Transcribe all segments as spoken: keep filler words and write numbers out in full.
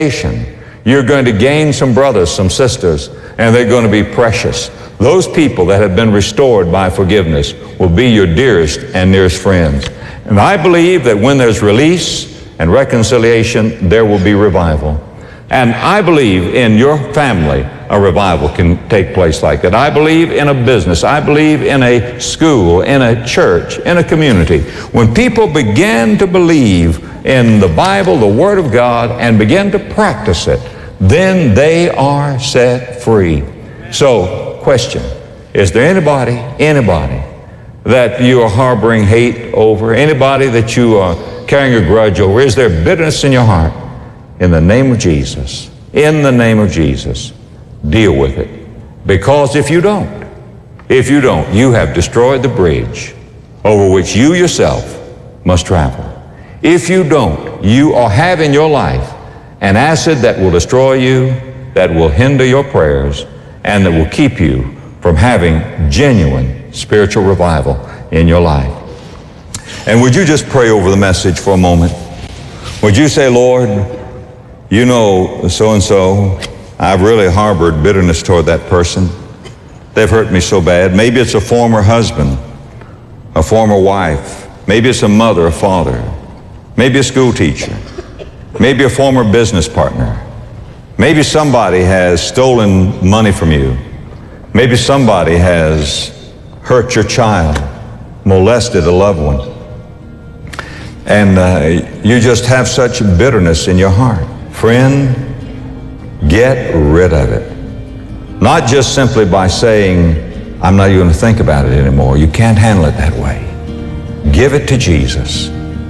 You're going to gain some brothers, some sisters, and they're going to be precious. Those people that have been restored by forgiveness will be your dearest and nearest friends. And I believe that when there's release and reconciliation, there will be revival. And I believe in your family, a revival can take place like that. I believe in a business. I believe in a school, in a church, in a community. When people begin to believe in the Bible, the Word of God, and begin to practice it, then they are set free. So, question, is there anybody, anybody that you are harboring hate over? Anybody that you are carrying a grudge over? Is there bitterness in your heart? In the name of Jesus, in the name of Jesus, deal with it. Because if you don't, if you don't, you have destroyed the bridge over which you yourself must travel. If you don't, you are have in your life an acid that will destroy you, that will hinder your prayers, and that will keep you from having genuine spiritual revival in your life. And would you just pray over the message for a moment? Would you say, Lord, you know so-and-so, I've really harbored bitterness toward that person. They've hurt me so bad. Maybe it's a former husband, a former wife. Maybe it's a mother, a father. Maybe a school teacher. Maybe a former business partner. Maybe somebody has stolen money from you. Maybe somebody has hurt your child, molested a loved one. And uh, you just have such bitterness in your heart. Friend, get rid of it. Not just simply by saying, I'm not even going to think about it anymore. You can't handle it that way. Give it to Jesus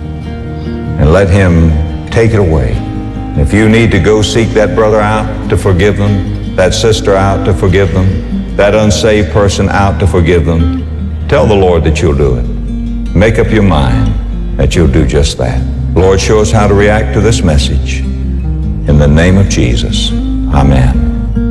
and let Him take it away. If you need to go seek that brother out to forgive them, that sister out to forgive them, that unsaved person out to forgive them, tell the Lord that you'll do it. Make up your mind that you'll do just that. Lord, show us how to react to this message. In the name of Jesus, amen.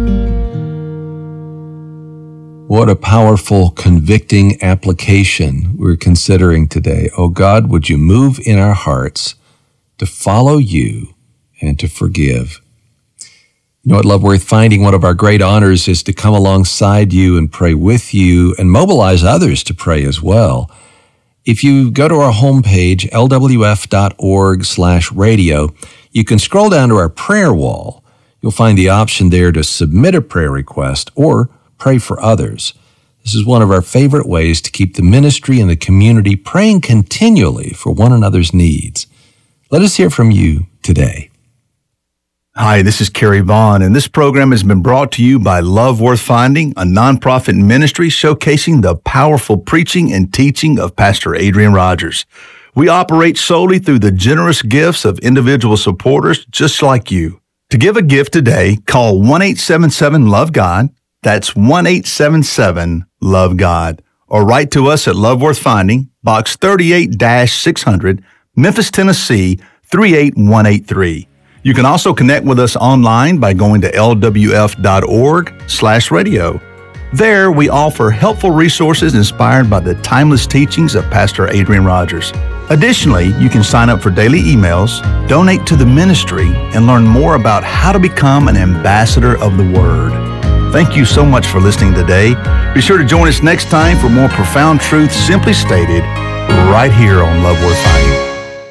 What a powerful, convicting application we're considering today. Oh God, would you move in our hearts to follow you and to forgive? You know, at Love Worth Finding, one of our great honors is to come alongside you and pray with you and mobilize others to pray as well. If you go to our homepage, L W F dot org slash radio, you can scroll down to our prayer wall. You'll find the option there to submit a prayer request or pray for others. This is one of our favorite ways to keep the ministry and the community praying continually for one another's needs. Let us hear from you today. Hi, this is Kerry Vaughn, and this program has been brought to you by Love Worth Finding, a nonprofit ministry showcasing the powerful preaching and teaching of Pastor Adrian Rogers. We operate solely through the generous gifts of individual supporters just like you. To give a gift today, call one eight seven seven love God. That's one eight seven seven love God. Or write to us at Love Worth Finding, Box thirty-eight six hundred, Memphis, Tennessee, three eight one eight three. You can also connect with us online by going to L W F dot org slash radio. There, we offer helpful resources inspired by the timeless teachings of Pastor Adrian Rogers. Additionally, you can sign up for daily emails, donate to the ministry, and learn more about how to become an ambassador of the Word. Thank you so much for listening today. Be sure to join us next time for more profound truths simply stated right here on Love Worth Finding.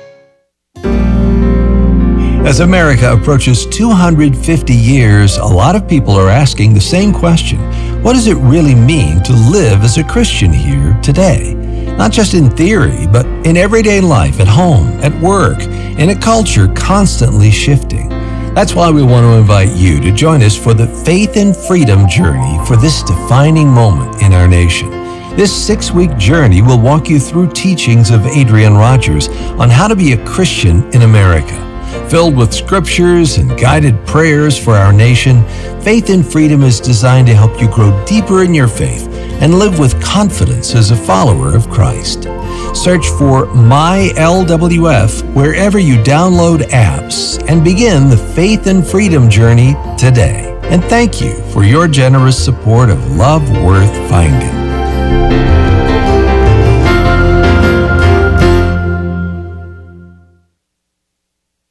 As America approaches two hundred fifty years, a lot of people are asking the same question. What does it really mean to live as a Christian here today? Not just in theory, but in everyday life, at home, at work, in a culture constantly shifting. That's why we want to invite you to join us for the Faith and Freedom journey for this defining moment in our nation. This six-week journey will walk you through teachings of Adrian Rogers on how to be a Christian in America. Filled with scriptures and guided prayers for our nation, Faith and Freedom is designed to help you grow deeper in your faith and live with confidence as a follower of Christ. Search for My L W F wherever you download apps and begin the Faith and Freedom journey today. And thank you for your generous support of Love Worth Finding.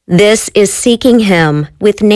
This is Seeking Him with